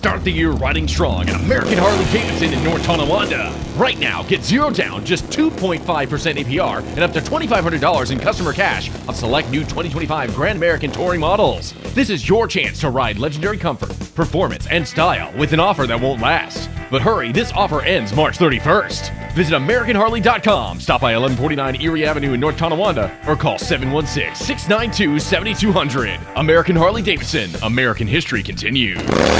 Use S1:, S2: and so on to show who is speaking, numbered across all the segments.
S1: Start the year riding strong at American Harley-Davidson in North Tonawanda. Right now, get 0 down, just 2.5% APR, and up to $2,500 in customer cash on select new 2025 Grand American Touring models. This is your chance to ride legendary comfort, performance, and style with an offer that won't last. But hurry, this offer ends March 31st. Visit AmericanHarley.com, stop by 1149 Erie Avenue in North Tonawanda, or call 716-692-7200. American Harley-Davidson, American history continues.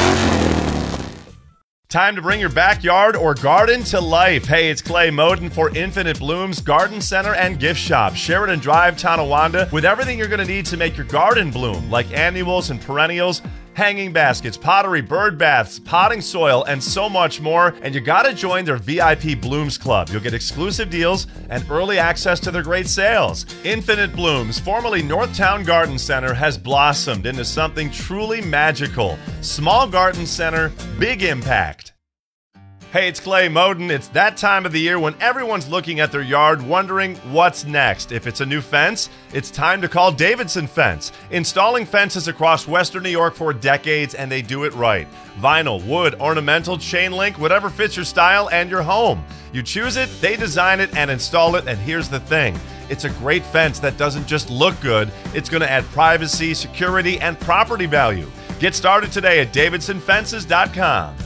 S2: Time to bring your backyard or garden to life. Hey, it's Clay Moden for Infinite Blooms Garden Center and Gift Shop, Sheridan Drive, Tonawanda, with everything you're going to need to make your garden bloom, like annuals and perennials, hanging baskets, pottery, bird baths, potting soil, and so much more. And you gotta join their VIP Blooms Club. You'll get exclusive deals and early access to their great sales. Infinite Blooms, formerly Northtown Garden Center, has blossomed into something truly magical. Small garden center, big impact. Hey, it's Clay Moden. It's that time of the year when everyone's looking at their yard wondering what's next. If it's a new fence, it's time to call Davidson Fence. Installing fences across Western New York for decades, and they do it right. Vinyl, wood, ornamental, chain link, whatever fits your style and your home. You choose it, they design it, and install it, and here's the thing. It's a great fence that doesn't just look good. It's going to add privacy, security, and property value. Get started today at DavidsonFences.com.